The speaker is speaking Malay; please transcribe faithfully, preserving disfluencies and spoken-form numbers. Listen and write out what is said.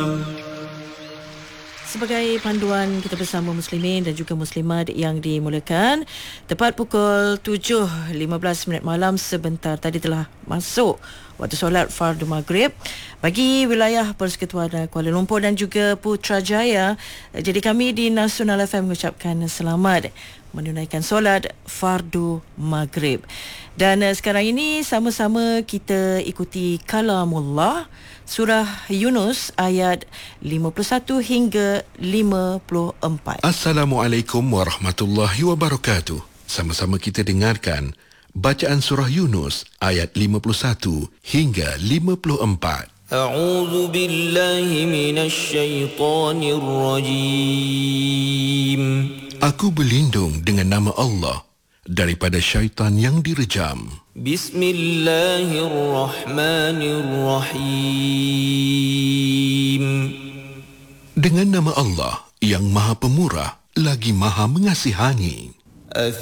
Sebagai panduan kita bersama muslimin dan juga muslimat yang dimulakan, tepat pukul tujuh lima belas minit malam sebentar tadi telah masuk waktu solat fardu maghrib bagi wilayah Persekutuan Kuala Lumpur dan juga Putrajaya. Jadi kami di Nasional F M mengucapkan selamat menunaikan solat fardu maghrib. Dan uh, sekarang ini sama-sama kita ikuti kalamullah surah Yunus ayat lima puluh satu hingga lima puluh empat. Assalamualaikum warahmatullahi wabarakatuh. Sama-sama kita dengarkan bacaan surah Yunus ayat lima puluh satu hingga lima puluh empat. A'udzu billahi minasy syaithanir rajim. Aku berlindung dengan nama Allah daripada syaitan yang direjam. Bismillahirrahmanirrahim. Dengan nama Allah yang Maha Pemurah lagi Maha Mengasihani.